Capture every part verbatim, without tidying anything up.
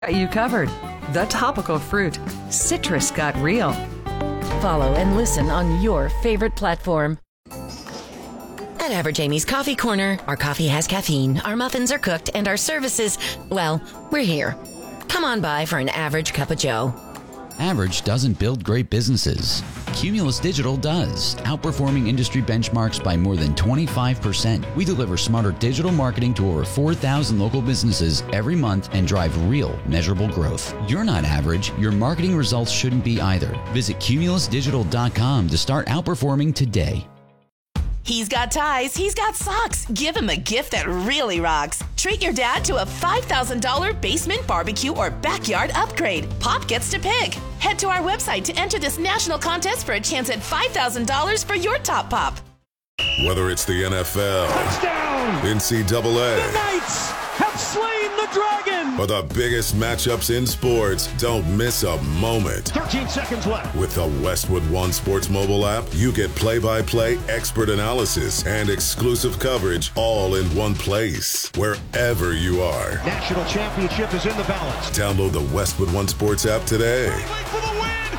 Got you covered. The topical fruit. Citrus got real. Follow and listen on your favorite platform. At Average Amy's Coffee Corner, our coffee has caffeine, our muffins are cooked, and our services, well, we're here. Come on by for an average cup of joe. Average doesn't build great businesses. Cumulus Digital does, outperforming industry benchmarks by more than twenty-five percent. We deliver smarter digital marketing to over four thousand local businesses every month and drive real, measurable growth. You're not average. Your marketing results shouldn't be either. Visit cumulus digital dot com to start outperforming today. He's got ties, he's got socks. Give him a gift that really rocks. Treat your dad to a five thousand dollars basement, barbecue, or backyard upgrade. Pop gets to pick. Head to our website to enter this national contest for a chance at five thousand dollars for your top pop. Whether it's the N F L, touchdown, N C double A, the Knights have slain the dragon, or the biggest matchups in sports, don't miss a moment. thirteen seconds left. With the Westwood One Sports mobile app, you get play-by-play expert analysis and exclusive coverage all in one place, wherever you are. National championship is in the balance. Download the Westwood One Sports app today. For the win.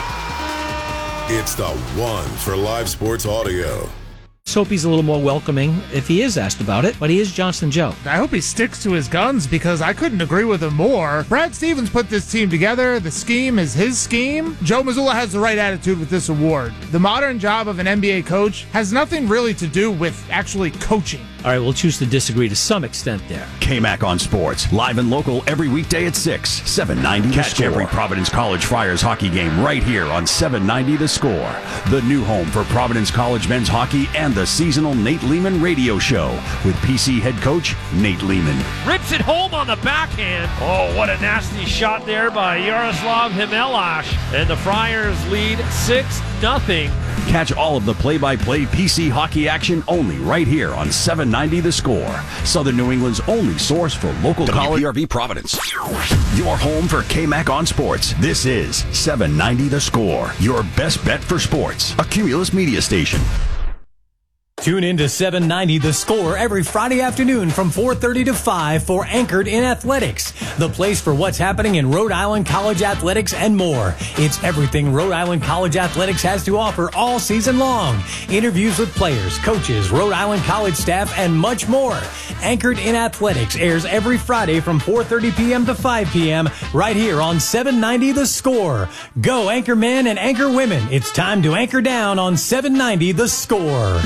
Yeah! It's the one for live sports audio. Hope he's a little more welcoming if he is asked about it, but he is Johnston Joe. I hope he sticks to his guns because I couldn't agree with him more. Brad Stevens put this team together. The scheme is his scheme. Joe Mazzulla has the right attitude with this award. The modern job of an N B A coach has nothing really to do with actually coaching. All right, we'll choose to disagree to some extent there. K-Mac on Sports, live and local every weekday at six, seven ninety The Score. Catch every Providence College Friars hockey game right here on seven ninety The Score. The new home for Providence College men's hockey and the seasonal Nate Lehman radio show with P C head coach Nate Lehman. Rips it home on the backhand. Oh, what a nasty shot there by Yaroslav Himelash. And the Friars lead six nothing. Catch all of the play-by-play P C hockey action only right here on seven ninety The Score. Southern New England's only source for local college. W P R V Providence. Your home for K-Mac on Sports. This is seven ninety The Score. Your best bet for sports. A Cumulus media station. Tune in to seven ninety The Score every Friday afternoon from four thirty to five for Anchored in Athletics, the place for what's happening in Rhode Island College athletics and more. It's everything Rhode Island College athletics has to offer all season long. Interviews with players, coaches, Rhode Island College staff, and much more. Anchored in Athletics airs every Friday from four thirty p.m. to five p.m. right here on seven ninety The Score. Go Anchor Men and Anchor Women. It's time to anchor down on seven ninety The Score.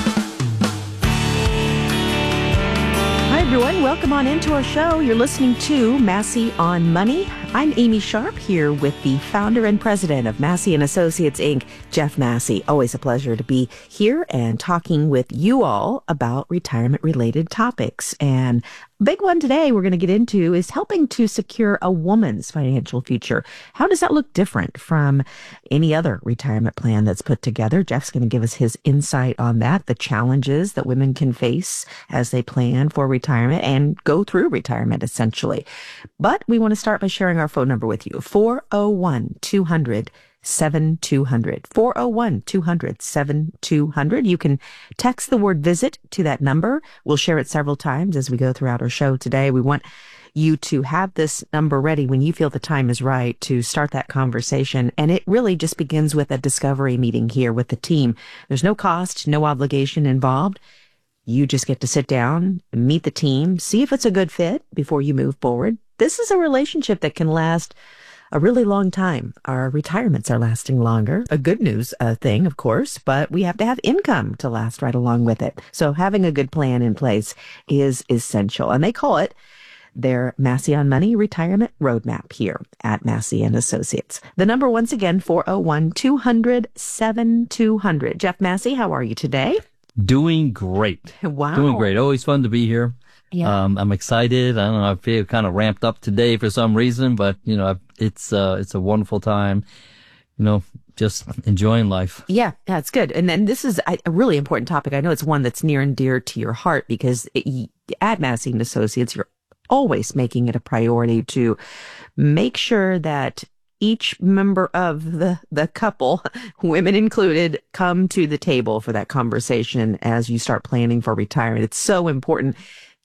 Everyone, welcome on into our show. You're listening to Massey on Money. I'm Amy Sharp here with the founder and president of Massey and Associates, Incorporated, Jeff Massey. Always a pleasure to be here and talking with you all about retirement-related topics. And a big one today we're going to get into is helping to secure a woman's financial future. How does that look different from any other retirement plan that's put together? Jeff's going to give us his insight on that, the challenges that women can face as they plan for retirement and go through retirement, essentially. But we want to start by sharing our phone number with you, four oh one, two hundred, seven two hundred, four oh one, two hundred, seven two hundred. You can text the word visit to that number. We'll share it several times as we go throughout our show today. We want you to have this number ready when you feel the time is right to start that conversation. And it really just begins with a discovery meeting here with the team. There's no cost, no obligation involved. You just get to sit down, meet the team, see if it's a good fit before you move forward. This is a relationship that can last a really long time. Our retirements are lasting longer. A good news uh, thing, of course, but we have to have income to last right along with it. So having a good plan in place is essential. And they call it their Massey on Money Retirement Roadmap here at Massey and Associates. The number, once again, four oh one, two hundred, seven two hundred. Jeff Massey, how are you today? Doing great. Wow. Doing great. Always fun to be here. Yeah. Um, I'm excited. I don't know. I feel kind of ramped up today for some reason, but you know, it's, uh, it's a wonderful time, you know, just enjoying life. Yeah, that's good. And then this is a really important topic. I know it's one that's near and dear to your heart because it, at Massey and Associates, you're always making it a priority to make sure that each member of the, the couple, women included, come to the table for that conversation as you start planning for retirement. It's so important.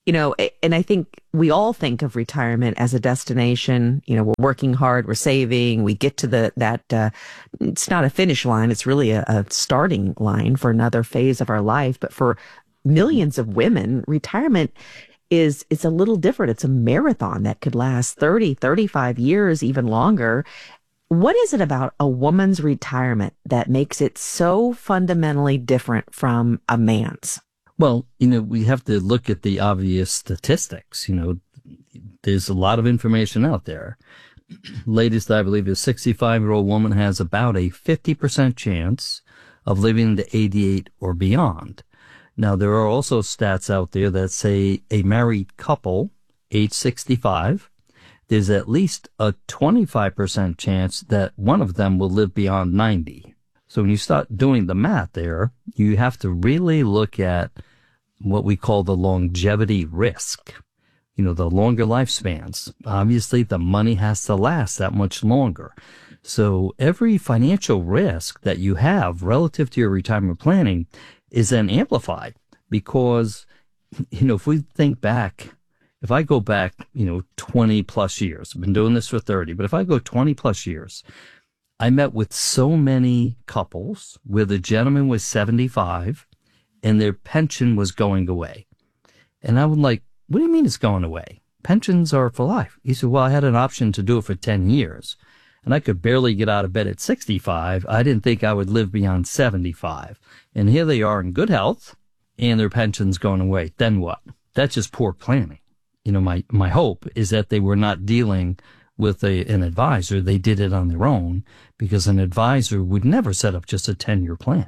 you know, and I think we all think of retirement as a destination. You know, we're working hard, we're saving, we get to the, that, uh, it's not a finish line. It's really a, a starting line for another phase of our life. But for millions of women, retirement is, it's a little different. It's a marathon that could last thirty, thirty-five years, even longer. What is it about a woman's retirement that makes it so fundamentally different from a man's? Well, you know, we have to look at the obvious statistics. You know, there's a lot of information out there. Latest, I believe, a sixty-five-year-old woman has about a fifty percent chance of living to eighty-eight or beyond. Now, there are also stats out there that say a married couple, age sixty-five, there's at least a twenty-five percent chance that one of them will live beyond ninety. So when you start doing the math there, you have to really look at what we call the longevity risk. You know, the longer lifespans. Obviously, the money has to last that much longer. So every financial risk that you have relative to your retirement planning is then amplified because, you know, if we think back, if I go back, you know, twenty plus years, I've been doing this for thirty, but if I go twenty plus years, I met with so many couples where the gentleman was seventy-five and their pension was going away. And I was like, what do you mean it's going away? Pensions are for life. He said, well, I had an option to do it for ten years and I could barely get out of bed at sixty-five. I didn't think I would live beyond seventy-five. And here they are in good health and their pension's going away. Then what? That's just poor planning. You know, my, my hope is that they were not dealing with a, an advisor. They did it on their own because an advisor would never set up just a ten-year plan.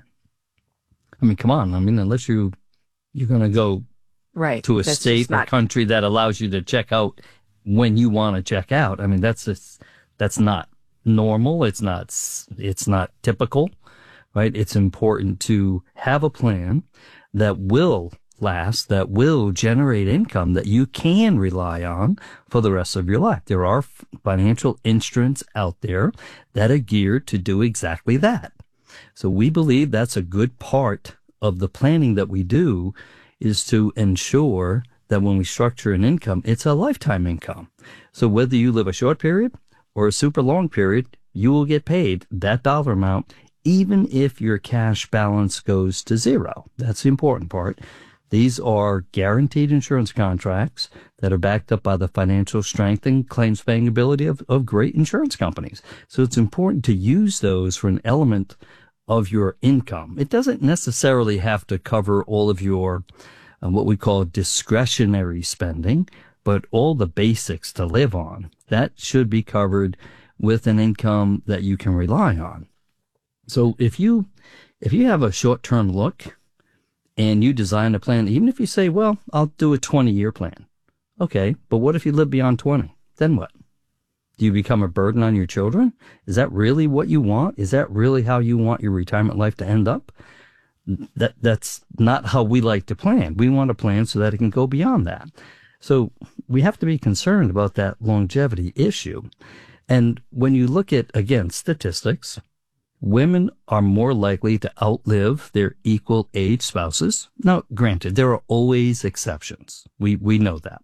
I mean, come on. I mean, unless you, you're going to go right to a that's state or not... country that allows you to check out when you want to check out. I mean, that's just, that's not normal. It's not, it's not typical, right? It's important to have a plan that will last, that will generate income that you can rely on for the rest of your life. There are financial instruments out there that are geared to do exactly that. So we believe that's a good part of the planning that we do is to ensure that when we structure an income, it's a lifetime income. So whether you live a short period or a super long period, you will get paid that dollar amount, even if your cash balance goes to zero. That's the important part. These are guaranteed insurance contracts that are backed up by the financial strength and claims paying ability of, of great insurance companies. So it's important to use those for an element of your income. It doesn't necessarily have to cover all of your uh, what we call discretionary spending, but all the basics to live on. That should be covered with an income that you can rely on. So if you if you have a short-term look and you design a plan, even if you say, well, I'll do a twenty-year plan. Okay, but what if you live beyond twenty? Then what? Do you become a burden on your children? Is that really what you want? Is that really how you want your retirement life to end up? That That's not how we like to plan. We want to plan so that it can go beyond that. So we have to be concerned about that longevity issue. And when you look at, again, statistics, women are more likely to outlive their equal age spouses. Now, granted, there are always exceptions. We we know that.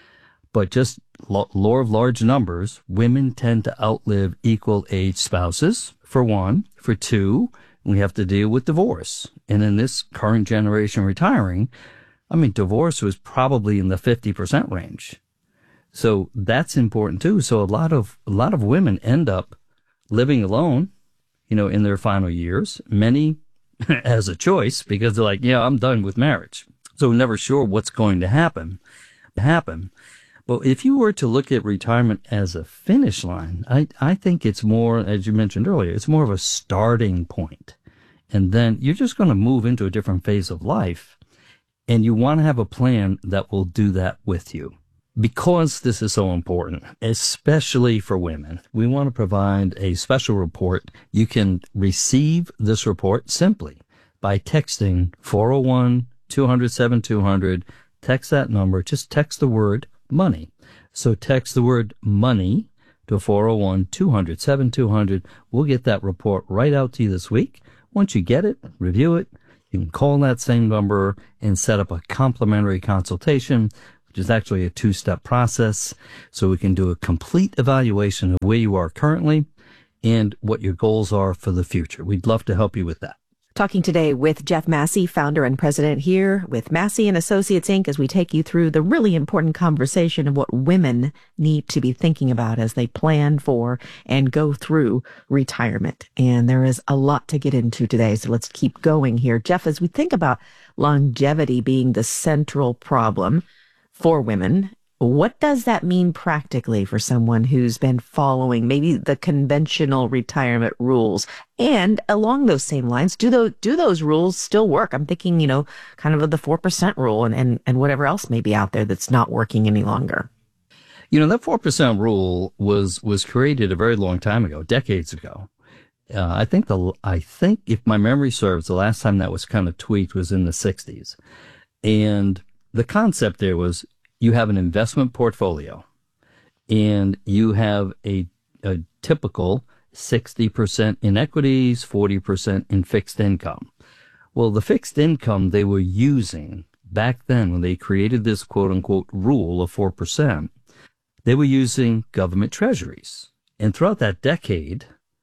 But just law of large numbers, women tend to outlive equal age spouses, for one. For two, we have to deal with divorce. And in this current generation retiring, I mean, divorce was probably in the fifty percent range. So that's important too. So a lot of a lot of women end up living alone, you know, in their final years, many as a choice because they're like, yeah, I'm done with marriage. So we're never sure what's going to happen, happen. But if you were to look at retirement as a finish line, I, I think it's more, as you mentioned earlier, it's more of a starting point. And then you're just going to move into a different phase of life. And you want to have a plan that will do that with you. Because this is so important, especially for women, we want to provide a special report. You can receive this report simply by texting four oh one, two hundred, seven two hundred. Text that number. Just text the word money. So text the word money to four oh one, two hundred, seven two hundred. We'll get that report right out to you this week. Once you get it, review it. You can call that same number and set up a complimentary consultation which is actually a two-step process. So we can do a complete evaluation of where you are currently and what your goals are for the future. We'd love to help you with that. Talking today with Jeff Massey, founder and president here with Massey and Associates, Incorporated, as we take you through the really important conversation of what women need to be thinking about as they plan for and go through retirement. And there is a lot to get into today, so let's keep going here. Jeff, as we think about longevity being the central problem for women, what does that mean practically for someone who's been following maybe the conventional retirement rules? And along those same lines, do those, do those rules still work? I'm thinking, you know, kind of of the four percent rule and, and, and whatever else may be out there that's not working any longer. You know, that four percent rule was, was created a very long time ago, decades ago. Uh, I think the, I think if my memory serves, the last time that was kind of tweaked was in the sixties. And the concept there was, you have an investment portfolio and you have a, a typical sixty percent in equities, forty percent in fixed income. Well, the fixed income they were using back then when they created this quote unquote rule of four percent, they were using government treasuries. And throughout that decade,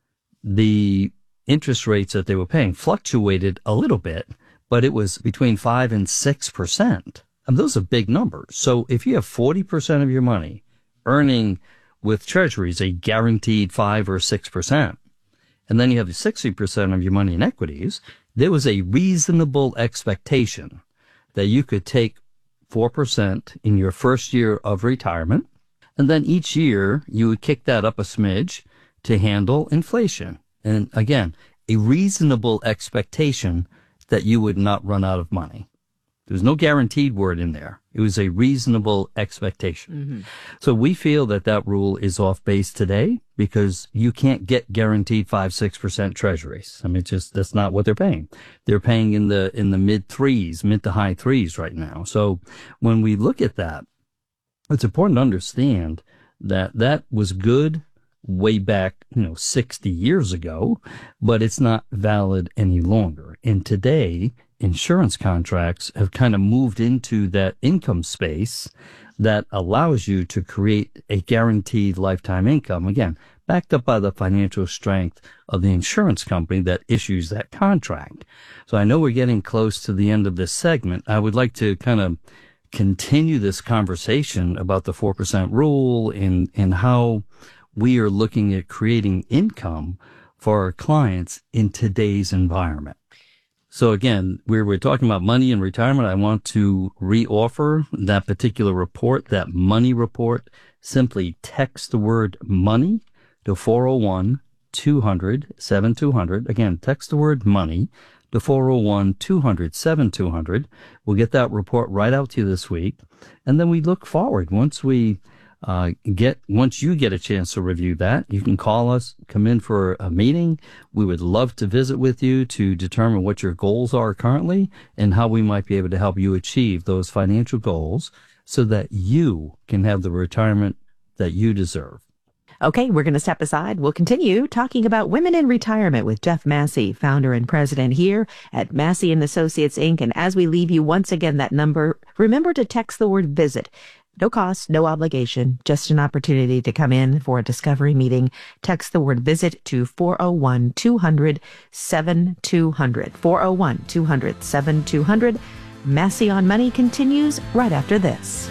the interest rates that they were paying fluctuated a little bit, but it was between five and six percent. And those are big numbers. So if you have forty percent of your money earning with treasuries a guaranteed five or six percent, and then you have sixty percent of your money in equities, there was a reasonable expectation that you could take four percent in your first year of retirement, and then each year you would kick that up a smidge to handle inflation. And again, a reasonable expectation that you would not run out of money. There was no guaranteed word in there. It was a reasonable expectation. Mm-hmm. So we feel that that rule is off base today because you can't get guaranteed five, six percent treasuries. I mean, it's just, that's not what they're paying. They're paying in the, in the mid threes, mid to high threes right now. So when we look at that, it's important to understand that that was good way back, you know, sixty years ago, but it's not valid any longer. And today, insurance contracts have kind of moved into that income space that allows you to create a guaranteed lifetime income. Again, backed up by the financial strength of the insurance company that issues that contract. So I know we're getting close to the end of this segment. I would like to kind of continue this conversation about the four percent rule and, and how we are looking at creating income for our clients in today's environment. So again, we're, we're talking about money and retirement. I want to re-offer that particular report, that money report. Simply text the word money to four oh one, two hundred, seventy-two hundred. Again, text the word money to four oh one, two hundred, seventy-two hundred. We'll get that report right out to you this week. And then we look forward. Once we Uh, get, once you get a chance to review that, you can call us, come in for a meeting. We would love to visit with you to determine what your goals are currently and how we might be able to help you achieve those financial goals so that you can have the retirement that you deserve. Okay, we're going to step aside. We'll continue talking about women in retirement with Jeff Massey, founder and president here at Massey and Associates, Incorporated. And as we leave you once again, that number, remember to text the word visit. No cost, no obligation, just an opportunity to come in for a discovery meeting. Text the word visit to four oh one, two hundred, seventy-two hundred. four oh one, two hundred, seventy-two hundred. Massey on Money continues right after this.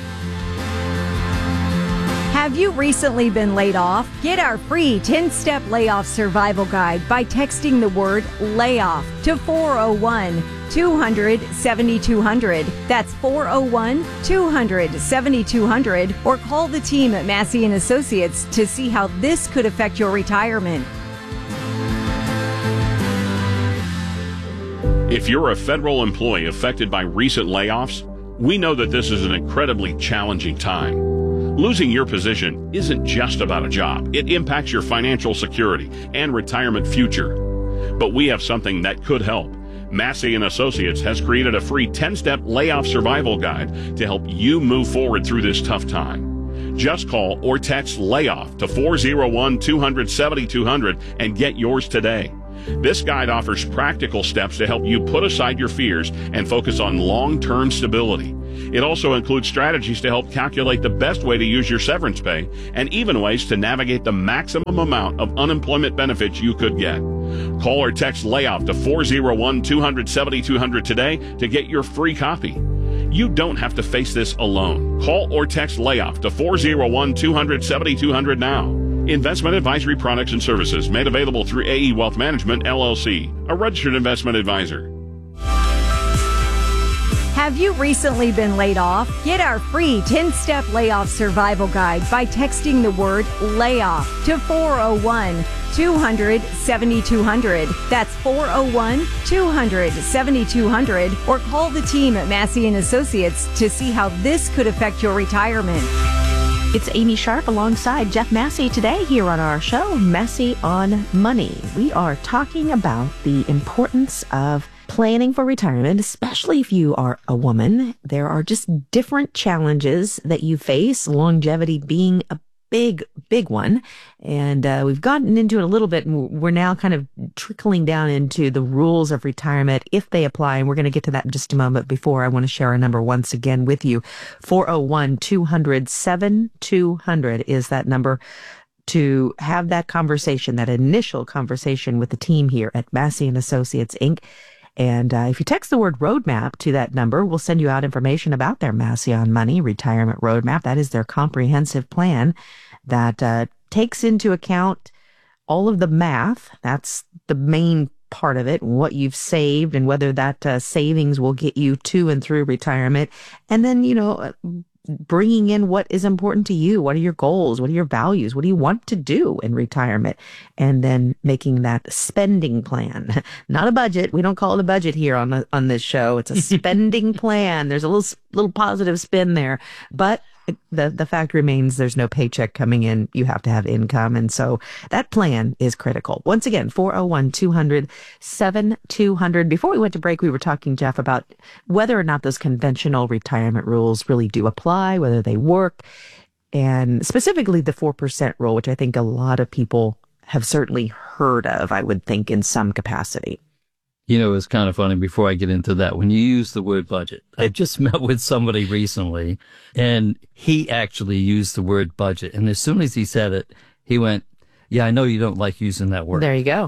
Have you recently been laid off? Get our free ten-step layoff survival guide by texting the word layoff to four oh one, two hundred, seventy-two hundred. That's four oh one, two hundred, seventy-two hundred. Or call the team at Massey and Associates to see how this could affect your retirement. If you're a federal employee affected by recent layoffs, we know that this is an incredibly challenging time. Losing your position isn't just about a job. It impacts your financial security and retirement future. But we have something that could help. Massey and Associates has created a free ten-step layoff survival guide to help you move forward through this tough time. Just call or text layoff to four oh one, two hundred, seventy-two hundred and get yours today. This guide offers practical steps to help you put aside your fears and focus on long-term stability. It also includes strategies to help calculate the best way to use your severance pay and even ways to navigate the maximum amount of unemployment benefits you could get. Call or text layoff to four oh one, two hundred, seventy-two hundred today to get your free copy. You don't have to face this alone. Call or text layoff to four oh one, two hundred, seventy-two hundred now. Investment advisory products and services made available through A E Wealth Management, L L C, a registered investment advisor. Have you recently been laid off? Get our free ten-step layoff survival guide by texting the word layoff to four oh one, two hundred, seventy-two hundred. That's four oh one, two hundred, seventy-two hundred. Or call the team at Massey and Associates to see how this could affect your retirement. It's Amy Sharp alongside Jeff Massey today here on our show, Massey on Money. We are talking about the importance of planning for retirement, especially if you are a woman. There are just different challenges that you face, longevity being a big, big one. And uh, we've gotten into it a little bit, and we're now kind of trickling down into the rules of retirement if they apply. And we're going to get to that in just a moment. Before I want to share our number once again with you. four oh one, two hundred, seventy-two hundred is that number to have that conversation, that initial conversation with the team here at Massey and Associates, Incorporated. And uh, if you text the word roadmap to that number, we'll send you out information about their Massey on Money retirement roadmap. That is their comprehensive plan that uh, takes into account all of the math. That's the main part of it, what you've saved and whether that uh, savings will get you to and through retirement. And then, you know, bringing in what is important to you. What are your goals? What are your values? What do you want to do in retirement? And then making that spending plan, not a budget. We don't call it a budget here on the, on this show. It's a spending plan. There's a little, little positive spin there, but the, the fact remains there's no paycheck coming in. You have to have income. And so that plan is critical. Once again, four oh one, two hundred, seventy-two hundred. Before we went to break, we were talking, Jeff, about whether or not those conventional retirement rules really do apply, whether they work, and specifically the four percent rule, which I think a lot of people have certainly heard of, I would think, in some capacity. You know, it's kind of funny before I get into that. When you use the word budget, I just met with somebody recently and he actually used the word budget. And as soon as he said it, he went, yeah, I know you don't like using that word. There you go.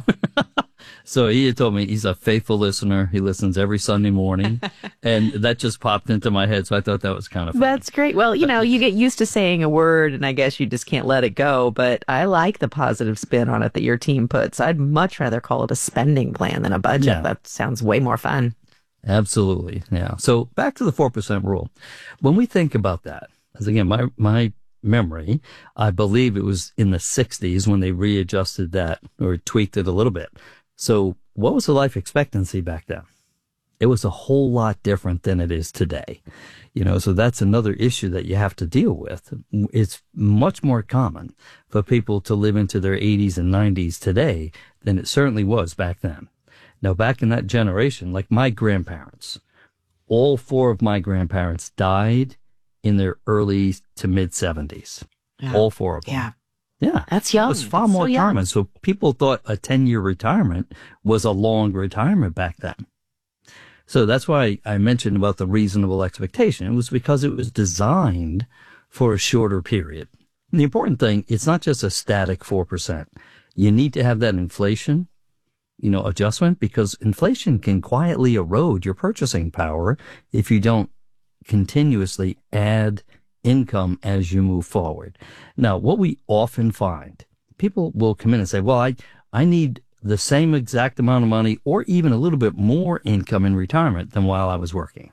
So he had told me he's a faithful listener. He listens every Sunday morning. And that just popped into my head. So I thought that was kind of funny. That's great. Well, you know, you get used to saying a word and I guess you just can't let it go. But I like the positive spin on it that your team puts. I'd much rather call it a spending plan than a budget. Yeah. That sounds way more fun. Absolutely. Yeah. So back to the four percent rule. When we think about that, as again, my, my memory, I believe it was in the sixties when they readjusted that or tweaked it a little bit. So what was the life expectancy back then? It was a whole lot different than it is today. You know, so that's another issue that you have to deal with. It's much more common for people to live into their eighties and nineties today than it certainly was back then. Now, back in that generation, like my grandparents, all four of my grandparents died in their early to mid seventies. Yeah. All four of them. Yeah. Yeah. That's young. It was far more so retirement. So people thought a ten-year retirement was a long retirement back then. So that's why I mentioned about the reasonable expectation. It was because it was designed for a shorter period. And the important thing, it's not just a static four percent. You need to have that inflation, you know, adjustment, because inflation can quietly erode your purchasing power if you don't continuously add income as you move forward. Now, what we often find, people will come in and say, well, I, I need the same exact amount of money or even a little bit more income in retirement than while I was working.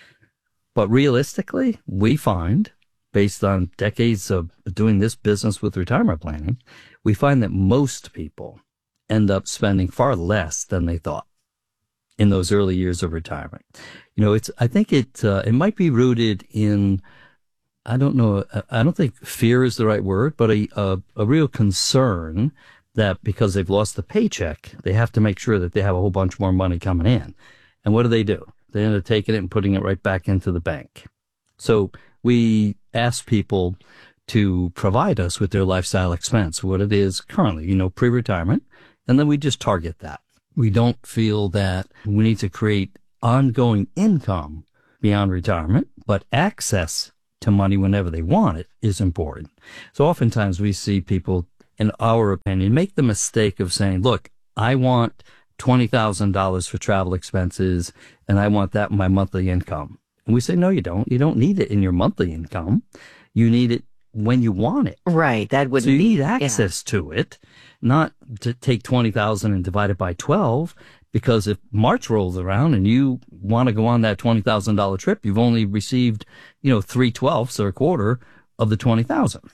But realistically, we find, based on decades of doing this business with retirement planning, we find that most people end up spending far less than they thought in those early years of retirement. You know, it's, I think it, uh, it might be rooted in, I don't know, I don't think fear is the right word, but a, a, a real concern that because they've lost the paycheck, they have to make sure that they have a whole bunch more money coming in. And what do they do? They end up taking it and putting it right back into the bank. So we ask people to provide us with their lifestyle expense, what it is currently, you know, pre-retirement, and then we just target that. We don't feel that we need to create ongoing income beyond retirement, but access to money whenever they want it is important. So oftentimes we see people, in our opinion, make the mistake of saying, look, I want twenty thousand dollars for travel expenses and I want that in my monthly income. And we say, no, you don't. You don't need it in your monthly income. You need it when you want it. Right. That would so you be, need access yeah. to it, not to take twenty thousand and divide it by twelve. Because if March rolls around and you want to go on that twenty thousand dollars trip, you've only received, you know, three twelfths or a quarter of the twenty thousand.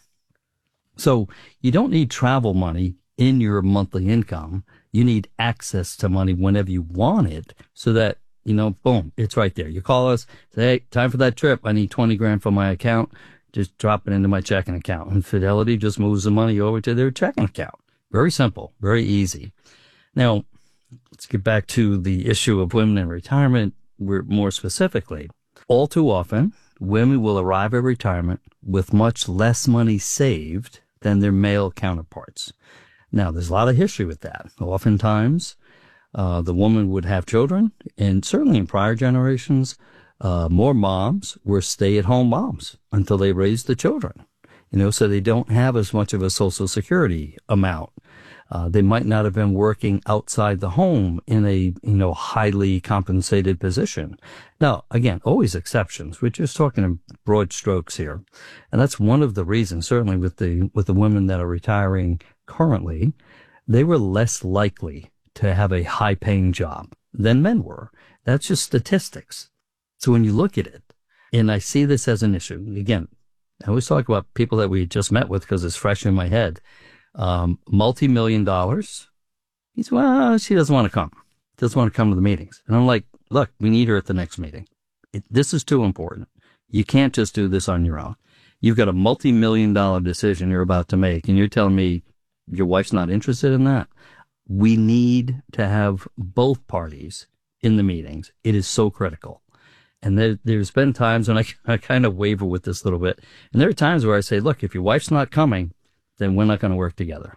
So you don't need travel money in your monthly income. You need access to money whenever you want it so that, you know, boom, it's right there. You call us, say, hey, time for that trip. I need twenty grand from my account. Just drop it into my checking account. And Fidelity just moves the money over to their checking account. Very simple, very easy. Now, let's get back to the issue of women in retirement. We're more specifically, all too often, women will arrive at retirement with much less money saved than their male counterparts. Now, there's a lot of history with that. Oftentimes, uh, the woman would have children, and certainly in prior generations, uh, more moms were stay-at-home moms until they raised the children. You know, so they don't have as much of a Social Security amount. Uh, they might not have been working outside the home in a, you know, highly compensated position. Now, again, always exceptions. We're just talking in broad strokes here. And that's one of the reasons, certainly with the, with the women that are retiring currently, they were less likely to have a high paying job than men were. That's just statistics. So when you look at it, and I see this as an issue, again, I always talk about people that we just met with because it's fresh in my head. Um, multi-million dollars. He's, well, she doesn't want to come. Doesn't want to come to the meetings. And I'm like, look, we need her at the next meeting. It, this is too important. You can't just do this on your own. You've got a multi-million dollar decision you're about to make, and you're telling me your wife's not interested in that. We need to have both parties in the meetings. It is so critical. And there, there's been times when I, I kind of waver with this a little bit. And there are times where I say, look, if your wife's not coming, then we're not going to work together.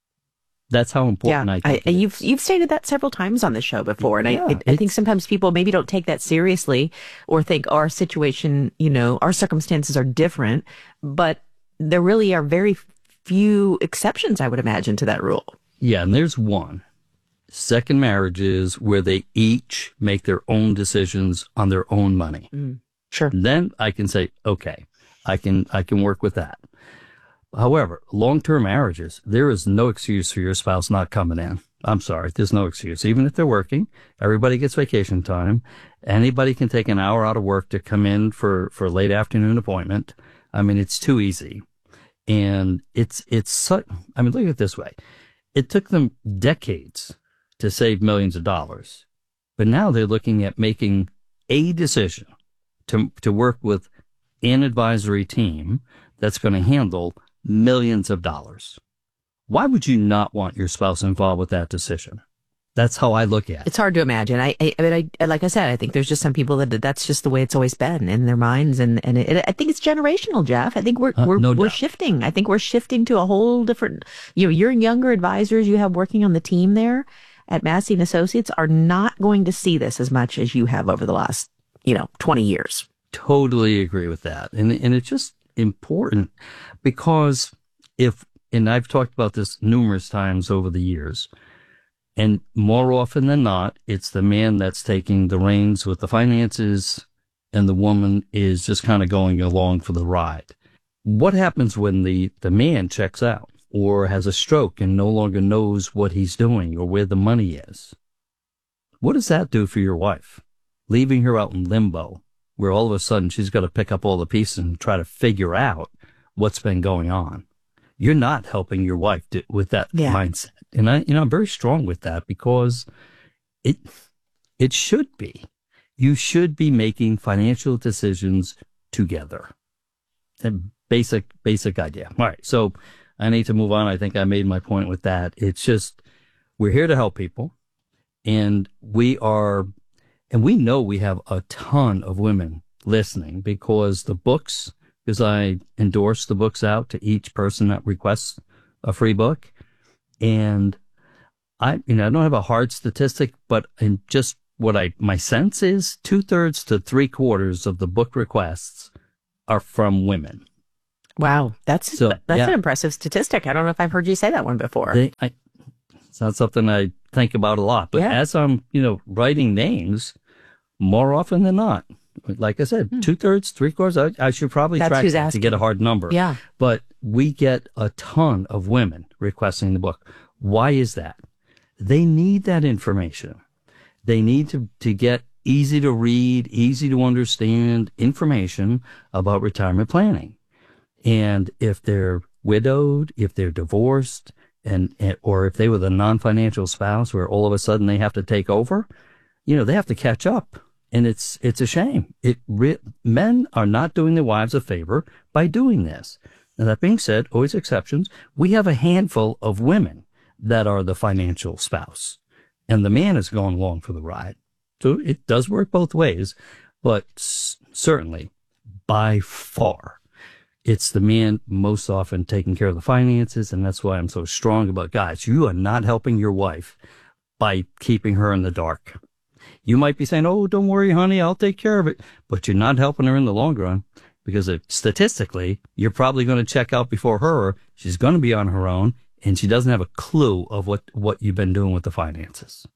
That's how important yeah, I think I, you've you've stated that several times on the show before, and yeah, I I think sometimes people maybe don't take that seriously or think our situation, you know, our circumstances are different, but there really are very few exceptions, I would imagine, to that rule. Yeah, and there's one. Second marriages where they each make their own decisions on their own money. Mm, sure. Then I can say, okay, I can I can work with that. However, long-term marriages, there is no excuse for your spouse not coming in. I'm sorry, there's no excuse. Even if they're working, everybody gets vacation time. Anybody can take an hour out of work to come in for, for a late afternoon appointment. I mean, it's too easy. And it's, it's such, I mean, look at it this way. It took them decades to save millions of dollars, but now they're looking at making a decision to, to work with an advisory team that's going to handle millions of dollars. Why would you not want your spouse involved with that decision? That's how I look at it. It's hard to imagine. I, I, I mean, I, like I said, I think there's just some people that that's just the way it's always been in their minds, and and it, I think it's generational, Jeff. I think we're uh, we're no we're doubt. shifting. I think we're shifting to a whole different. You know, your younger advisors you have working on the team there at Massey and Associates are not going to see this as much as you have over the last, you know, twenty years. Totally agree with that, and and it's just important because if, and I've talked about this numerous times over the years, and more often than not, it's the man that's taking the reins with the finances and the woman is just kind of going along for the ride. What happens when the, the man checks out or has a stroke and no longer knows what he's doing or where the money is? What does that do for your wife? Leaving her out in limbo, where all of a sudden she's got to pick up all the pieces and try to figure out what's been going on. You're not helping your wife do, with that yeah. mindset. And I, you know, I'm very strong with that because it, it should be. You should be making financial decisions together. A basic, basic idea. All right. So I need to move on. I think I made my point with that. It's just, we're here to help people, and we are, and we know we have a ton of women listening because the books, because I endorse the books out to each person that requests a free book. And I, you know, I don't have a hard statistic, but in just what I, my sense is two thirds to three quarters of the book requests are from women. Wow. That's, so, that's yeah. an impressive statistic. I don't know if I've heard you say that one before. They, I, it's not something I think about a lot, but yeah. as I'm, you know, writing names, more often than not, like I said, hmm. two thirds, three quarters, I, I should probably that's track that to get a hard number. Yeah. But we get a ton of women requesting the book. Why is that? They need that information. They need to, to get easy to read, easy to understand information about retirement planning. And if they're widowed, if they're divorced, and, and or if they were the non-financial spouse where all of a sudden they have to take over, you know, they have to catch up. And it's it's a shame. It re- men are not doing their wives a favor by doing this. Now, that being said, always exceptions. We have a handful of women that are the financial spouse, and the man is going along for the ride. So it does work both ways, but s- certainly, by far, it's the man most often taking care of the finances, and that's why I'm so strong about, guys, you are not helping your wife by keeping her in the dark. You might be saying, oh, don't worry, honey, I'll take care of it, but you're not helping her in the long run. Because if, statistically, you're probably going to check out before her. She's going to be on her own, and she doesn't have a clue of what, what you've been doing with the finances.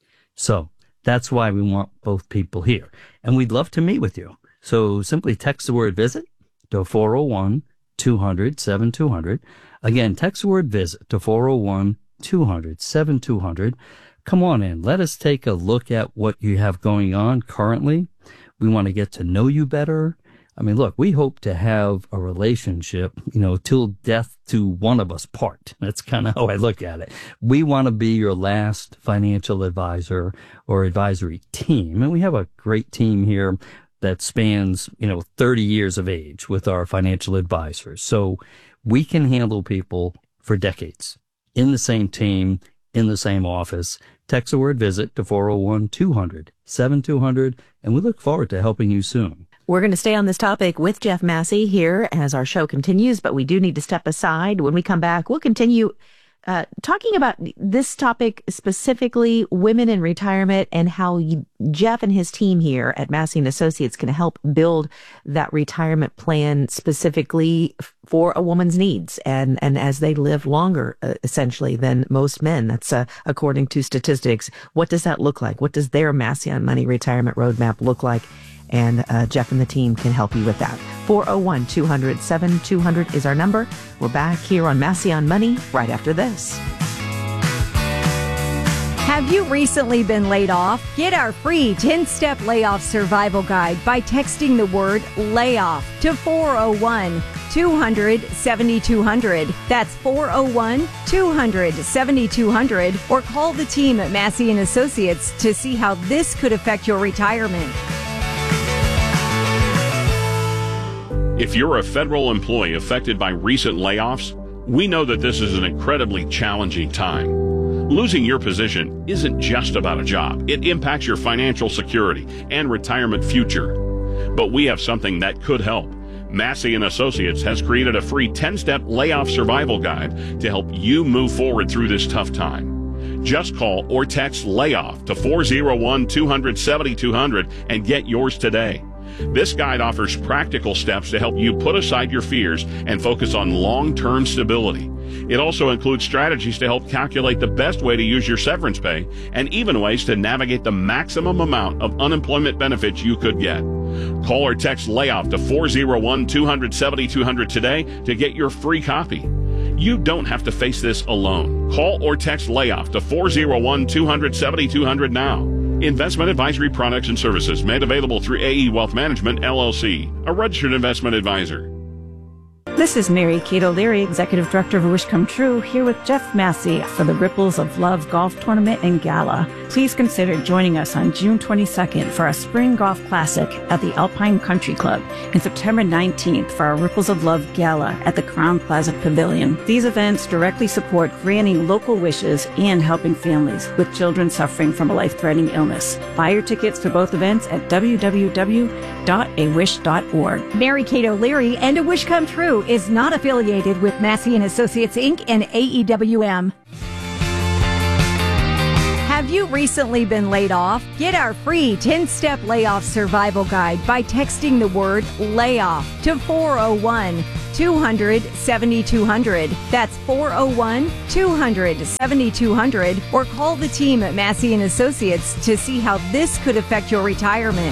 So that's why we want both people here. And we'd love to meet with you. So simply text the word visit to four oh one, two hundred, seven two hundred. Again, text the word visit to four oh one, two hundred, seven two hundred. Come on in. Let us take a look at what you have going on currently. We want to get to know you better. I mean, look, we hope to have a relationship, you know, till death to one of us part. That's kind of how I look at it. We want to be your last financial advisor or advisory team. And we have a great team here that spans, you know, thirty years of age with our financial advisors. So we can handle people for decades in the same team, in the same office. Text the word visit to four oh one, two hundred, seven two hundred, and we look forward to helping you soon. We're going to stay on this topic with Jeff Massey here as our show continues, but we do need to step aside. When we come back, we'll continue uh, talking about this topic specifically, women in retirement, and how you, Jeff and his team here at Massey and Associates can help build that retirement plan specifically for a woman's needs and, and as they live longer, uh, essentially, than most men. That's uh, according to statistics. What does that look like? What does their Massey on Money retirement roadmap look like? And uh, Jeff and the team can help you with that. four oh one, two hundred, seven two hundred is our number. We're back here on Massey on Money right after this. Have you recently been laid off? Get our free ten-step layoff survival guide by texting the word layoff to four oh one, two hundred, seventy-two hundred. That's four oh one, two hundred, seventy-two hundred. Or call the team at Massey and Associates to see how this could affect your retirement. If you're a federal employee affected by recent layoffs, we know that this is an incredibly challenging time. Losing your position isn't just about a job. It impacts your financial security and retirement future. But we have something that could help. Massey and Associates has created a free ten-step layoff survival guide to help you move forward through this tough time. Just call or text layoff to four oh one, two hundred, seventy-two hundred and get yours today. This guide offers practical steps to help you put aside your fears and focus on long-term stability. It also includes strategies to help calculate the best way to use your severance pay and even ways to navigate the maximum amount of unemployment benefits you could get. Call or text layoff to four oh one, two hundred, seventy-two hundred today to get your free copy. You don't have to face this alone. Call or text layoff to four oh one, two hundred, seventy-two hundred now. Investment advisory products and services made available through A E Wealth Management, L L C, a registered investment advisor. This is Mary Kate O'Leary, Executive Director of A Wish Come True, here with Jeff Massey for the Ripples of Love Golf Tournament and Gala. Please consider joining us on June twenty-second for our Spring Golf Classic at the Alpine Country Club and September nineteenth for our Ripples of Love Gala at the Crown Plaza Pavilion. These events directly support granting local wishes and helping families with children suffering from a life-threatening illness. Buy your tickets for both events at w w w dot a wish dot org. Mary Kate O'Leary and A Wish Come True is not affiliated with Massey and Associates, Incorporated and A E W M. Have you recently been laid off? Get our free ten-step layoff survival guide by texting the word layoff to four oh one, two hundred, seventy-two hundred. That's four oh one, two hundred, seventy-two hundred. Or call the team at Massey and Associates to see how this could affect your retirement.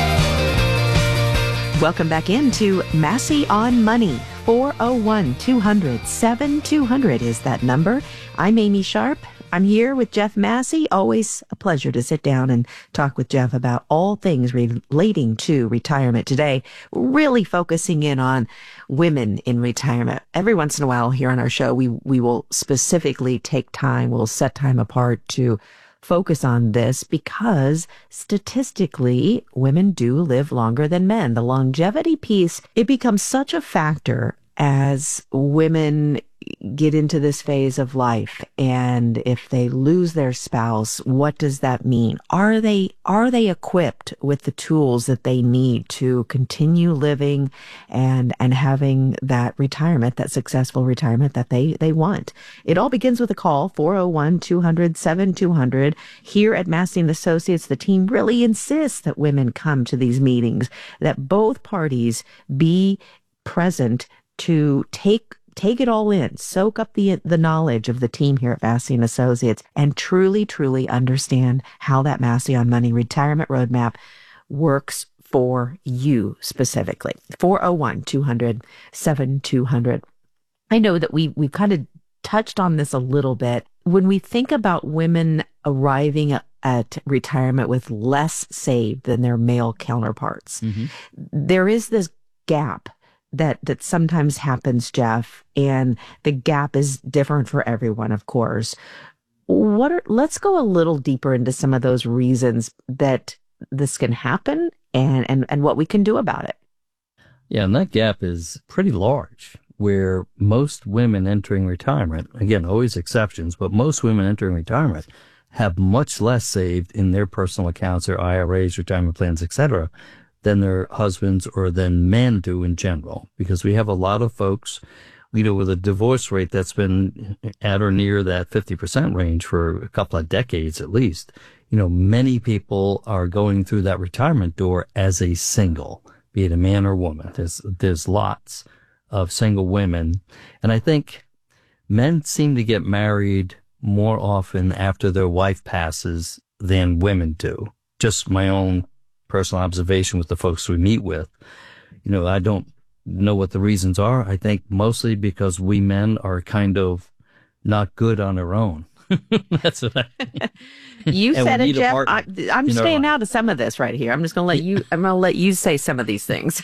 Welcome back into Massey on Money. four oh one, two hundred, seventy-two hundred is that number. I'm Amy Sharp. I'm here with Jeff Massey. Always a pleasure to sit down and talk with Jeff about all things relating to retirement today, really focusing in on women in retirement. Every once in a while here on our show, we, we will specifically take time, we'll set time apart to focus on this because statistically, women do live longer than men. The longevity piece, it becomes such a factor as women get into this phase of life. And if they lose their spouse, what does that mean? Are they, are they equipped with the tools that they need to continue living and, and having that retirement, that successful retirement that they, they want? It all begins with a call, four oh one, two hundred, seventy-two hundred. Here at Massey and Associates, the team really insists that women come to these meetings, that both parties be present to take Take it all in, soak up the the knowledge of the team here at Massey and Associates, and truly, truly understand how that Massey on Money retirement roadmap works for you specifically. four oh one, two hundred, seventy-two hundred. I know that we we kind of touched on this a little bit. When we think about women arriving at, at retirement with less saved than their male counterparts, mm-hmm. there is this gap that that sometimes happens, Jeff, and the gap is different for everyone, of course. What are, let's go a little deeper into some of those reasons that this can happen and, and, and what we can do about it. Yeah, and that gap is pretty large, where most women entering retirement, again, always exceptions, but most women entering retirement have much less saved in their personal accounts, their I R As, retirement plans, et cetera, than their husbands or than men do in general, because we have a lot of folks, you know, with a divorce rate that's been at or near that fifty percent range for a couple of decades at least. You know, many people are going through that retirement door as a single, be it a man or woman. There's, there's lots of single women. And I think men seem to get married more often after their wife passes than women do. Just my own personal observation with the folks we meet with. You know, I don't know what the reasons are. I think mostly because we men are kind of not good on our own. That's what I mean. You said it, Jeff. I, I'm staying out of some of this right here. I'm just going to let you, I'm going to let you say some of these things.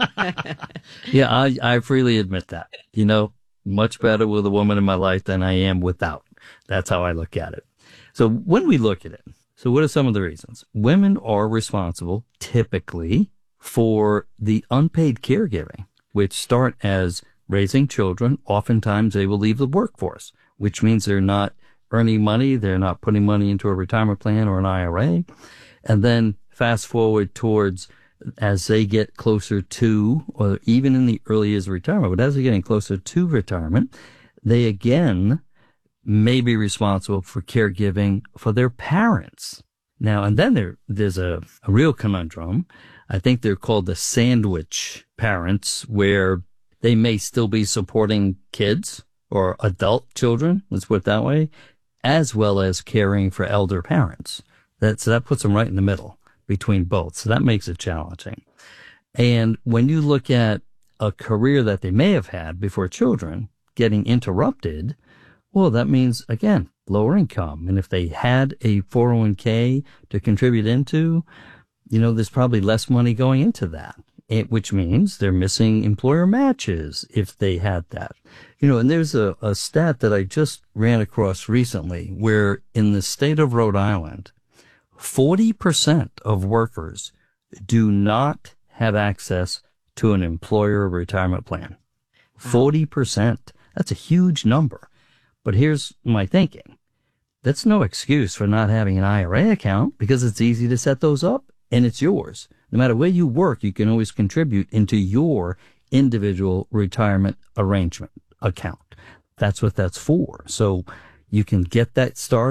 Yeah, I, I freely admit that. You know, much better with a woman in my life than I am without. That's how I look at it. So when we look at it, so what are some of the reasons? Women are responsible, typically, for the unpaid caregiving, which start as raising children. Oftentimes they will leave the workforce, which means they're not earning money, they're not putting money into a retirement plan or an I R A. And then fast forward towards as they get closer to, or even in the early years of retirement, but as they're getting closer to retirement, they again may be responsible for caregiving for their parents. Now, and then there, there's a, a real conundrum. I think they're called the sandwich parents, where they may still be supporting kids or adult children, let's put it that way, as well as caring for elder parents. That, so that puts them right in the middle between both. So that makes it challenging. And when you look at a career that they may have had before children getting interrupted, well, that means, again, lower income. And if they had a four oh one k to contribute into, you know, there's probably less money going into that, it, which means they're missing employer matches if they had that. You know, and there's a, a stat that I just ran across recently where in the state of Rhode Island, forty percent of workers do not have access to an employer retirement plan. forty percent. That's a huge number. But here's my thinking. That's no excuse for not having an I R A account, because it's easy to set those up and it's yours. No matter where you work, you can always contribute into your individual retirement arrangement account. That's what that's for. So you can get that started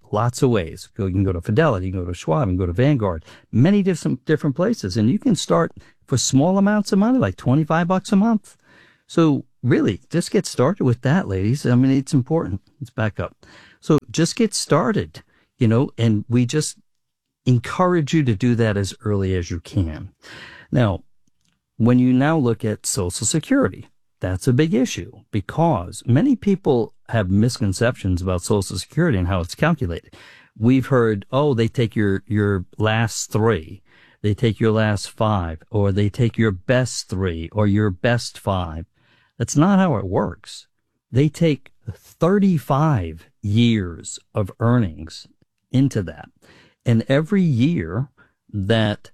lots of ways. You can go to Fidelity, you can go to Schwab, you can go to Vanguard, many different different places. And you can start for small amounts of money, like twenty-five bucks a month. So really, just get started with that, ladies. I mean, it's important. Let's back up. So just get started, you know, and we just encourage you to do that as early as you can. Now, when you now look at Social Security, that's a big issue because many people have misconceptions about Social Security and how it's calculated. We've heard, oh, they take your, your last three, they take your last five, or they take your best three or your best five. That's not how it works. They take thirty-five years of earnings into that. And every year that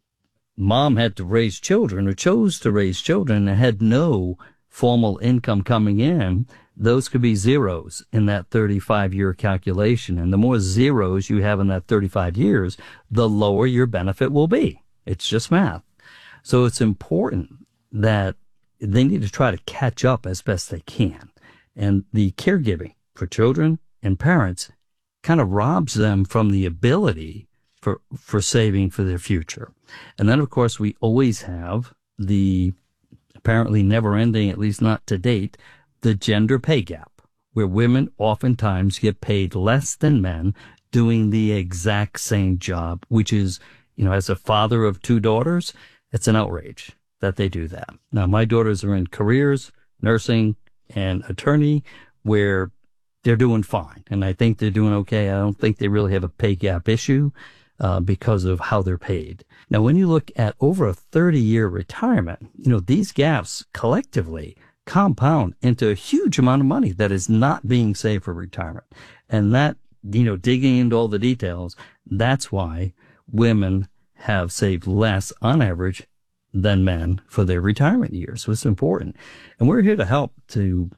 mom had to raise children or chose to raise children and had no formal income coming in, those could be zeros in that thirty-five year calculation. And the more zeros you have in that thirty-five years, the lower your benefit will be. It's just math. So it's important that they need to try to catch up as best they can. And the caregiving for children and parents kind of robs them from the ability for, for saving for their future. And then, of course, we always have the apparently never ending, at least not to date, the gender pay gap, where women oftentimes get paid less than men doing the exact same job, which is, you know, as a father of two daughters, it's an outrage that they do that. Now, my daughters are in careers, nursing, and attorney, where they're doing fine. And I think they're doing okay. I don't think they really have a pay gap issue uh, because of how they're paid. Now, when you look at over a thirty year retirement, you know, these gaps collectively compound into a huge amount of money that is not being saved for retirement. And that, you know, digging into all the details, that's why women have saved less on average than men for their retirement years. So it's important. And we're here to help to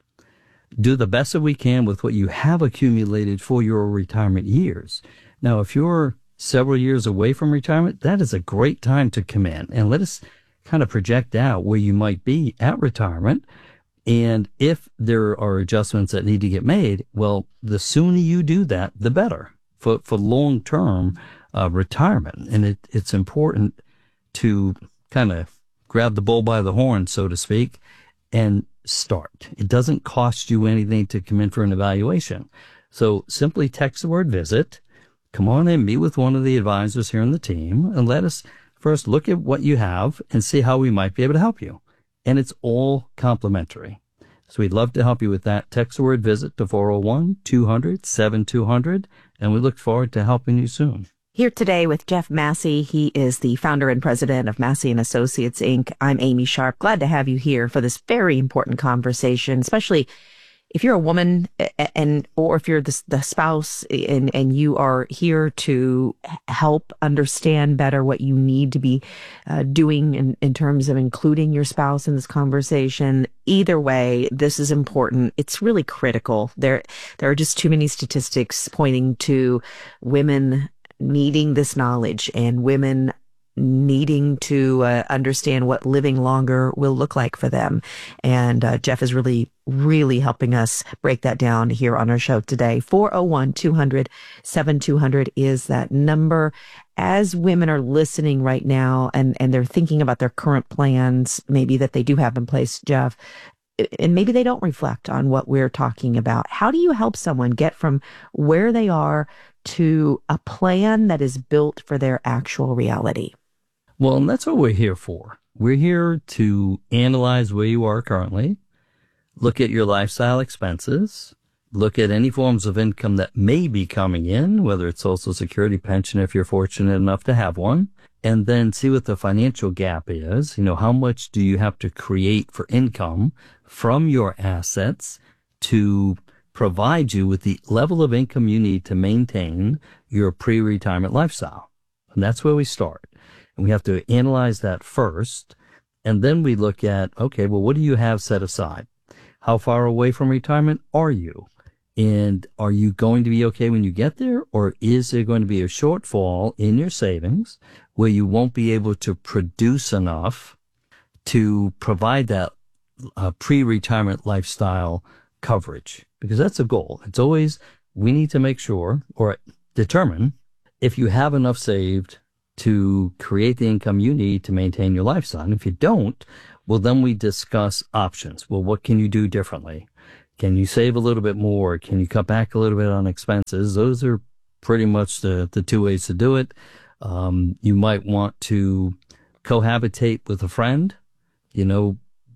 do the best that we can with what you have accumulated for your retirement years. Now, if you're several years away from retirement, that is a great time to come in and let us kind of project out where you might be at retirement. And if there are adjustments that need to get made, well, the sooner you do that, the better for, for long-term uh, retirement. And it, it's important to kind of grab the bull by the horn, so to speak, and start. It doesn't cost you anything to come in for an evaluation. So simply text the word visit, come on in, meet with one of the advisors here on the team, and let us first look at what you have and see how we might be able to help you. And it's all complimentary. So we'd love to help you with that. Text the word visit to four oh one, two hundred, seventy-two hundred, and we look forward to helping you soon. Here today with Jeff Massey. He is the founder and president of Massey and Associates, Incorporated. I'm Amy Sharp. Glad to have you here for this very important conversation, especially if you're a woman and or if you're the, the spouse and, and you are here to help understand better what you need to be uh, doing in, in terms of including your spouse in this conversation. Either way, this is important. It's really critical. There, there are just too many statistics pointing to women needing this knowledge and women needing to uh, understand what living longer will look like for them. And uh, Jeff is really, really helping us break that down here on our show today. four oh one, two hundred, seventy-two hundred is that number. As women are listening right now and, and they're thinking about their current plans, maybe that they do have in place, Jeff, and maybe they don't reflect on what we're talking about. How do you help someone get from where they are to a plan that is built for their actual reality? Well, and that's what we're here for. We're here to analyze where you are currently, look at your lifestyle expenses, look at any forms of income that may be coming in, whether it's Social Security, pension, if you're fortunate enough to have one, and then see what the financial gap is. You know, how much do you have to create for income from your assets to provide you with the level of income you need to maintain your pre-retirement lifestyle? And that's where we start. And we have to analyze that first. And then we look at, okay, well, what do you have set aside? How far away from retirement are you? And are you going to be okay when you get there? Or is there going to be a shortfall in your savings where you won't be able to produce enough to provide that uh, pre-retirement lifestyle coverage? Because that's a goal. It's always we need to make sure or determine if you have enough saved to create the income you need to maintain your lifestyle. And if you don't, well, then we discuss options. Well, what can you do differently? Can you save a little bit more? Can you cut back a little bit on expenses? Those are pretty much the, the two ways to do it. Um, you might want to cohabitate with a friend, you know,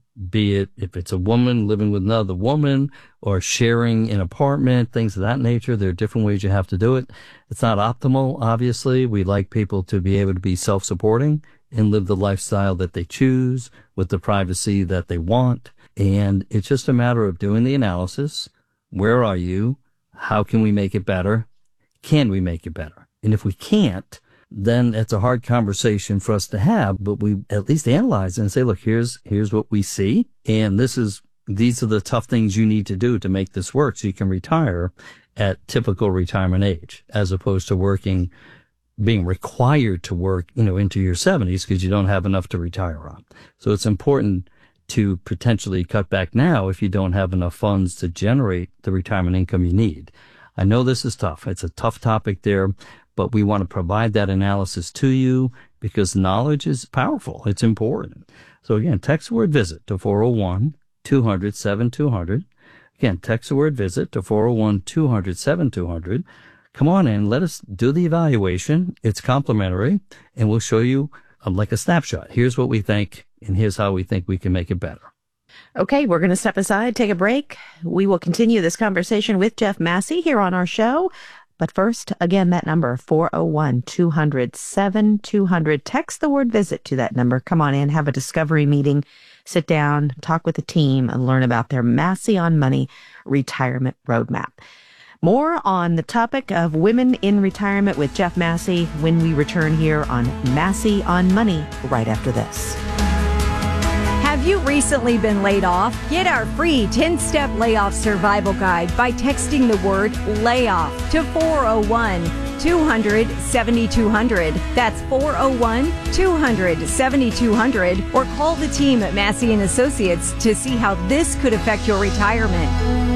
be it if it's a woman living with another woman or sharing an apartment, things of that nature. There are different ways you have to do it. It's not optimal, obviously. We like people to be able to be self-supporting and live the lifestyle that they choose with the privacy that they want. And it's just a matter of doing the analysis. Where are you? How can we make it better? Can we make it better? And if we can't, then it's a hard conversation for us to have, but we at least analyze and say, look, here's, here's what we see. And this is, these are the tough things you need to do to make this work so you can retire at typical retirement age, as opposed to working, being required to work, you know, into your seventies because you don't have enough to retire on. So it's important to potentially cut back now if you don't have enough funds to generate the retirement income you need. I know this is tough. It's a tough topic there, but we want to provide that analysis to you because knowledge is powerful. It's important. So again, text the word VISIT to four oh one, two hundred, seventy-two hundred. Again, text the word VISIT to four oh one, two hundred, seventy-two hundred. Come on in. Let us do the evaluation. It's complimentary, and we'll show you uh, like a snapshot. Here's what we think, and here's how we think we can make it better. Okay, we're going to step aside, take a break. We will continue this conversation with Jeff Massey here on our show. But first, again, that number, four oh one, two hundred, seventy-two hundred. Text the word VISIT to that number. Come on in, have a discovery meeting, sit down, talk with the team, and learn about their Massey on Money retirement roadmap. More on the topic of women in retirement with Jeff Massey when we return here on Massey on Money right after this. Have you recently been laid off? Get our free ten-step layoff survival guide by texting the word layoff to four oh one, two hundred, seventy-two hundred. That's four oh one, two hundred, seventy-two hundred. Or call the team at Massey and Associates to see how this could affect your retirement.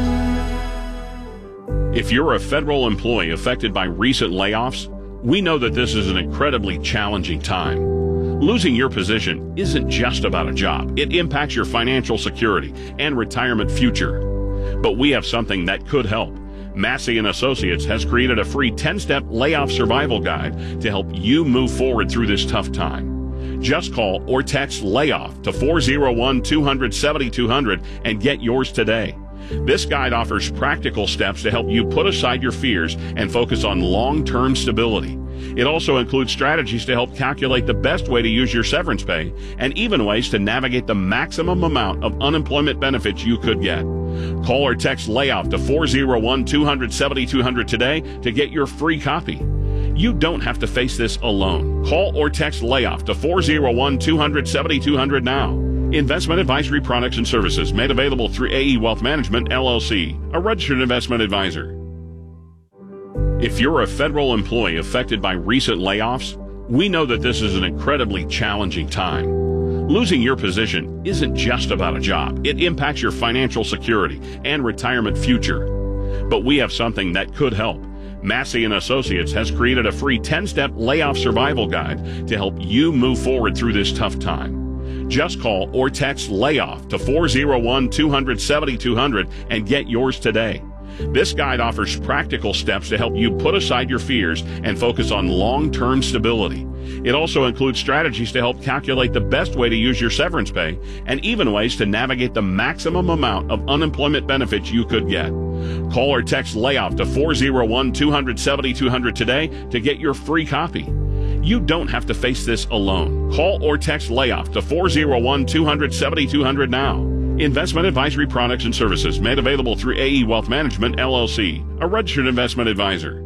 If you're a federal employee affected by recent layoffs, we know that this is an incredibly challenging time. Losing your position isn't just about a job. It impacts your financial security and retirement future. But we have something that could help. Massey and Associates has created a free ten-step layoff survival guide to help you move forward through this tough time. Just call or text layoff to four oh one, two hundred, seventy-two hundred and get yours today. This guide offers practical steps to help you put aside your fears and focus on long-term stability. It also includes strategies to help calculate the best way to use your severance pay and even ways to navigate the maximum amount of unemployment benefits you could get. Call or text layoff to four oh one, two hundred, seventy-two hundred today to get your free copy. You don't have to face this alone. Call or text layoff to four oh one, two hundred, seventy-two hundred now. Investment advisory products and services made available through A E Wealth Management, L L C, a registered investment advisor. If you're a federal employee affected by recent layoffs, we know that this is an incredibly challenging time. Losing your position isn't just about a job. It impacts your financial security and retirement future. But we have something that could help. Massey and Associates has created a free ten-step layoff survival guide to help you move forward through this tough time. Just call or text layoff to four oh one, two hundred, seventy-two hundred and get yours today. This guide offers practical steps to help you put aside your fears and focus on long-term stability. It also includes strategies to help calculate the best way to use your severance pay and even ways to navigate the maximum amount of unemployment benefits you could get. Call or text layoff to four oh one, two hundred, seventy-two hundred today to get your free copy. You don't have to face this alone. Call or text layoff to four oh one, two hundred, seventy-two hundred now. Investment advisory products and services made available through A E Wealth Management, L L C, a registered investment advisor.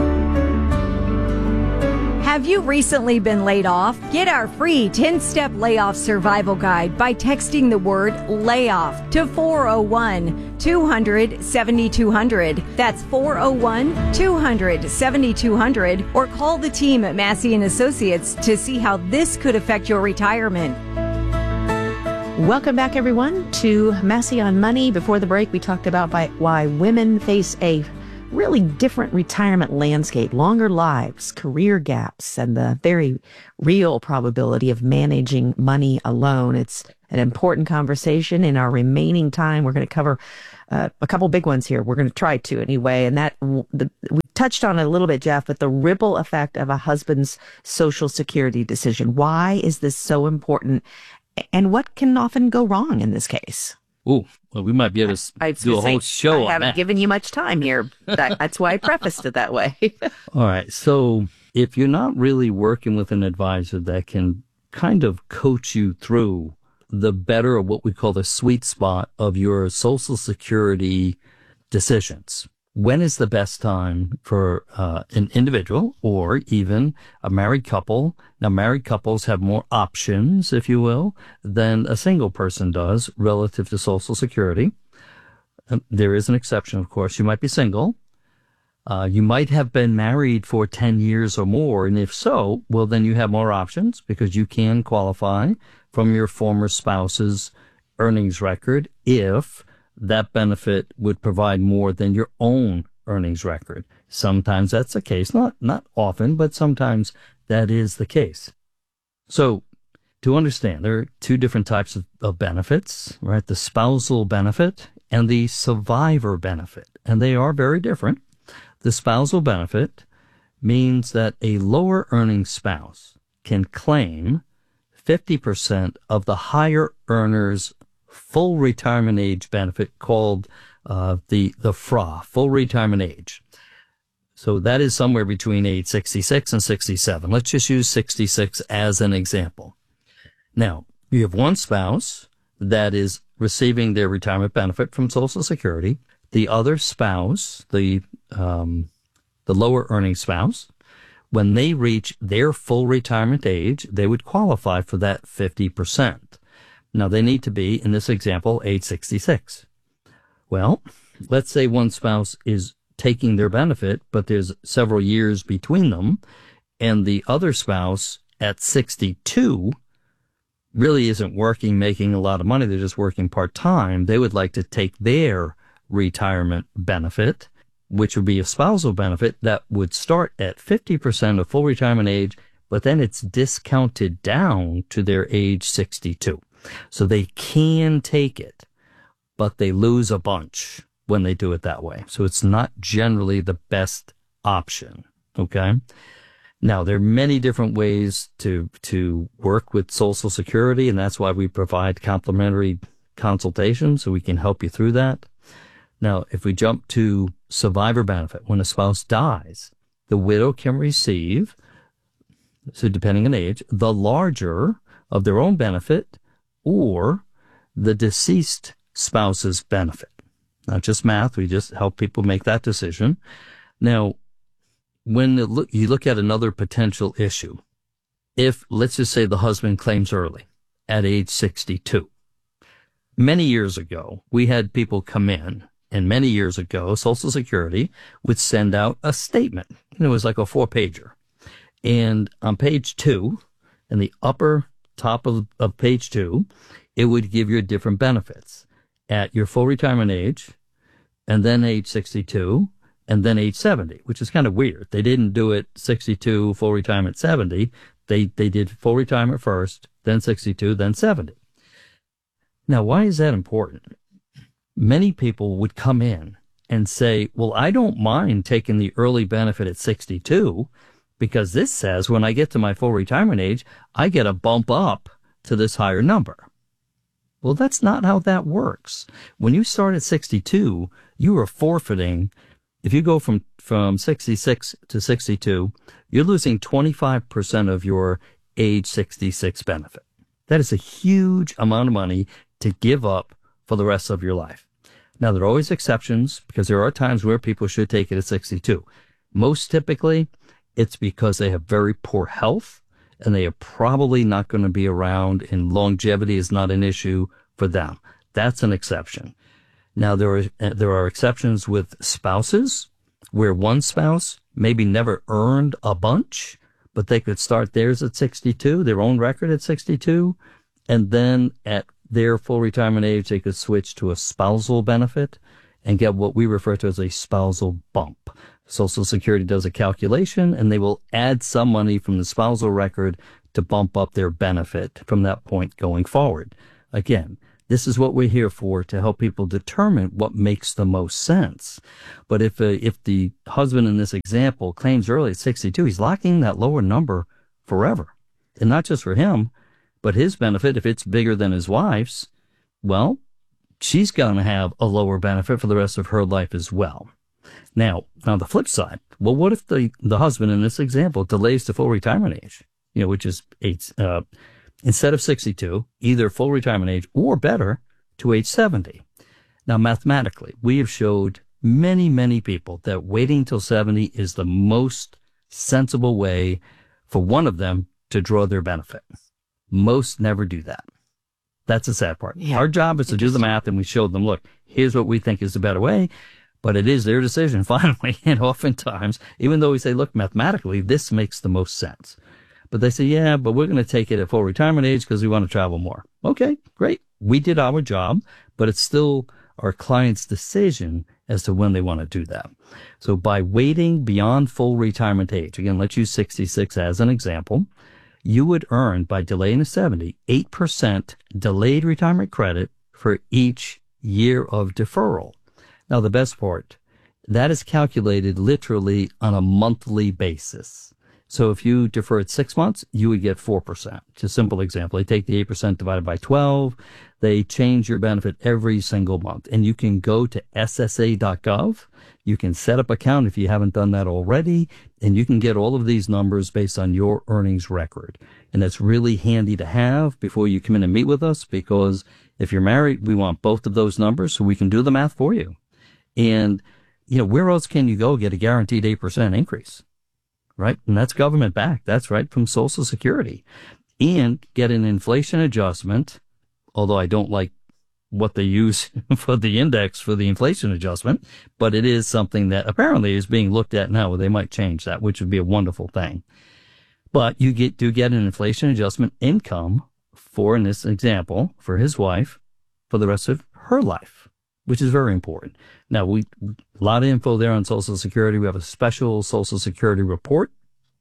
Have you recently been laid off? Get our free ten-step layoff survival guide by texting the word layoff to four oh one, two hundred, seventy-two hundred. That's four oh one, two hundred, seventy-two hundred. Or call the team at Massey and Associates to see how this could affect your retirement. Welcome back, everyone, to Massey on Money. Before the break, we talked about by why women face a really different retirement landscape, longer lives, career gaps, and the very real probability of managing money alone. It's an important conversation. In our remaining time, we're going to cover uh, a couple big ones here. We're going to try to anyway. And that the, we touched on it a little bit, Jeff, but the ripple effect of a husband's Social Security decision. Why is this so important? And what can often go wrong in this case? Ooh, well, we might be able to I do a whole say, show I on haven't that. given you much time here. That, that's why I prefaced it that way. All right. So if you're not really working with an advisor that can kind of coach you through the better, or what we call the sweet spot of your Social Security decisions, when is the best time for uh, an individual or even a married couple? Now, married couples have more options, if you will, than a single person does relative to Social Security. Um, there is an exception, of course. You might be single. Uh, you might have been married for ten years or more. And if so, well, then you have more options because you can qualify from your former spouse's earnings record if that benefit would provide more than your own earnings record. Sometimes that's the case. Not, not often, but sometimes that is the case. So to understand, there are two different types of, of benefits, right? The spousal benefit and the survivor benefit. And they are very different. The spousal benefit means that a lower earning spouse can claim fifty percent of the higher earner's full retirement age benefit called uh, the the F R A, full retirement age. So that is somewhere between age sixty-six and sixty-seven. Let's just use sixty-six as an example. Now, you have one spouse that is receiving their retirement benefit from Social Security. The other spouse, the um, the lower earning spouse, when they reach their full retirement age, they would qualify for that fifty percent. Now, they need to be, in this example, age sixty-six. Well, let's say one spouse is taking their benefit, but there's several years between them, and the other spouse at sixty-two really isn't working, making a lot of money. They're just working part-time. They would like to take their retirement benefit, which would be a spousal benefit that would start at fifty percent of full retirement age, but then it's discounted down to their age sixty-two. So they can take it, but they lose a bunch when they do it that way. So it's not generally the best option. Okay. Now, there are many different ways to, to work with Social Security, and that's why we provide complimentary consultations so we can help you through that. Now, if we jump to survivor benefit, when a spouse dies, the widow can receive, so depending on age, the larger of their own benefit or the deceased spouse's benefit. Not just math, we just help people make that decision. Now, when it look, you look at another potential issue, if, let's just say, the husband claims early at age sixty-two. Many years ago, we had people come in, and many years ago, Social Security would send out a statement. And it was like a four-pager. And on page two, in the upper top of, of page two, it would give you different benefits at your full retirement age, and then age sixty-two, and then age seventy, which is kind of weird. They didn't do it sixty-two, full retirement seventy. They, they did full retirement first, then sixty-two, then seventy. Now, why is that important? Many people would come in and say, well, I don't mind taking the early benefit at sixty-two because this says when I get to my full retirement age, I get a bump up to this higher number. Well, that's not how that works. When you start at sixty-two, you are forfeiting. If you go from, from sixty-six to sixty-two, you're losing twenty-five percent of your age sixty-six benefit. That is a huge amount of money to give up for the rest of your life. Now, there are always exceptions because there are times where people should take it at sixty-two. Most typically, it's because they have very poor health and they are probably not going to be around and longevity is not an issue for them. That's an exception. Now, there are, there are exceptions with spouses where one spouse maybe never earned a bunch, but they could start theirs at sixty-two, their own record at sixty-two, and then at their full retirement age, they could switch to a spousal benefit, and get what we refer to as a spousal bump. Social Security does a calculation, and they will add some money from the spousal record to bump up their benefit from that point going forward. Again, this is what we're here for, to help people determine what makes the most sense. But if uh, if the husband in this example claims early at sixty-two, he's locking in that lower number forever. And not just for him, but his benefit, if it's bigger than his wife's, well, she's going to have a lower benefit for the rest of her life as well. Now, on the flip side, well, what if the, the husband in this example delays to full retirement age, you know, which is eight, uh, instead of sixty-two, either full retirement age or better to age seventy. Now, mathematically, we have showed many, many people that waiting till seventy is the most sensible way for one of them to draw their benefit. Most never do that. That's the sad part. Yeah. Our job is to do the math, and we show them, look, here's what we think is the better way, but it is their decision finally. And oftentimes, even though we say, look, mathematically, this makes the most sense. But they say, yeah, but we're going to take it at full retirement age because we want to travel more. Okay, great. We did our job, but it's still our client's decision as to when they want to do that. So by waiting beyond full retirement age, again, let's use sixty-six as an example, you would earn, by delaying to seventy, eight percent delayed retirement credit for each year of deferral. Now, the best part, that is calculated literally on a monthly basis. So if you deferred six months, you would get four percent. It's a simple example. They take the eight percent divided by twelve. They change your benefit every single month. And you can go to S S A dot gov. You can set up an account if you haven't done that already. And you can get all of these numbers based on your earnings record. And that's really handy to have before you come in and meet with us, because if you're married, we want both of those numbers so we can do the math for you. And, you know, where else can you go get a guaranteed eight percent increase? Right? And that's government backed. That's right from Social Security. And get an inflation adjustment, although I don't like what they use for the index for the inflation adjustment, but it is something that apparently is being looked at now where they might change that, which would be a wonderful thing. But you get do get an inflation adjustment income for, in this example, for his wife for the rest of her life, which is very important. Now, we a lot of info there on Social Security. We have a special Social Security report.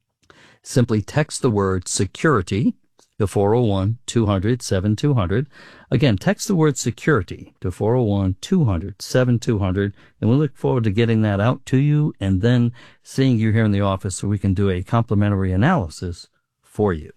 Simply text the word security to four oh one, two hundred, seven two hundred. Again, text the word security to four oh one, two hundred, seven two hundred, and we look forward to getting that out to you and then seeing you here in the office so we can do a complimentary analysis for you.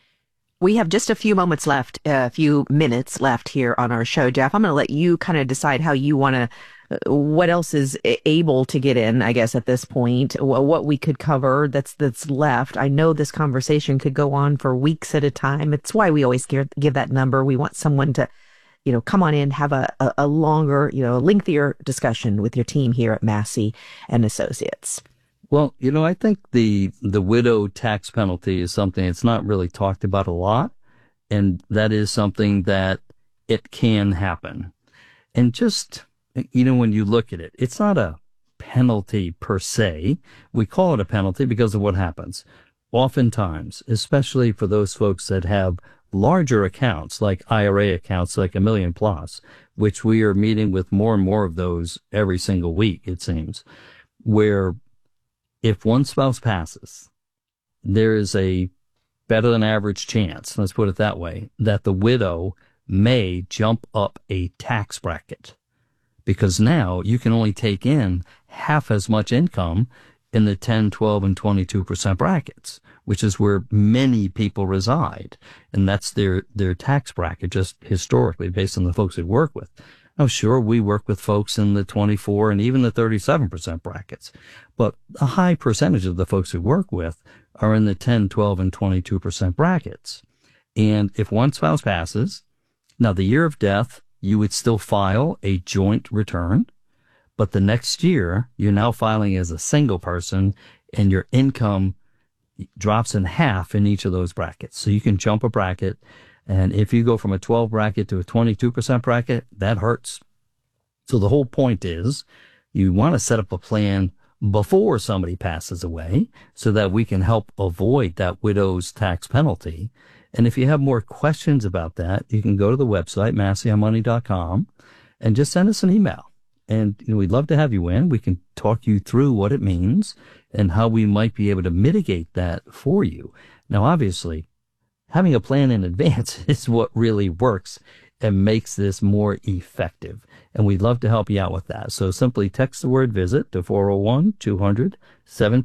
We have just a few moments left, a few minutes left here on our show, Jeff. I'm going to let you kind of decide how you want to, uh, what else is able to get in, I guess, at this point, what we could cover that's that's left. I know this conversation could go on for weeks at a time. It's why we always give, give that number. We want someone to, you know, come on in, have a, a, a longer, you know, lengthier discussion with your team here at Massey and Associates. Well, you know, I think the the widow tax penalty is something that's not really talked about a lot, and that is something that it can happen. And just, you know, when you look at it, it's not a penalty per se. We call it a penalty because of what happens. Oftentimes, especially for those folks that have larger accounts, like I R A accounts, like a million plus, which we are meeting with more and more of those every single week, it seems, where if one spouse passes, there is a better than average chance, let's put it that way, that the widow may jump up a tax bracket, because now you can only take in half as much income in the ten, twelve, and twenty-two percent brackets, which is where many people reside. And that's their, their tax bracket, just historically, based on the folks they work with. Now, sure, we work with folks in the twenty-four and even the thirty-seven percent brackets, but a high percentage of the folks we work with are in the ten, twelve, and twenty-two percent brackets. And if one spouse passes, now the year of death, you would still file a joint return, but the next year, you're now filing as a single person, and your income drops in half in each of those brackets. So you can jump a bracket. And if you go from a twelve bracket to a twenty-two percent bracket, that hurts. So the whole point is you want to set up a plan before somebody passes away so that we can help avoid that widow's tax penalty. And if you have more questions about that, you can go to the website, massey on money dot com, and just send us an email. and you know, we'd love to have you in. We can talk you through what it means and how we might be able to mitigate that for you. Now, obviously, having a plan in advance is what really works and makes this more effective. And we'd love to help you out with that. So simply text the word visit to four oh one, two hundred, seven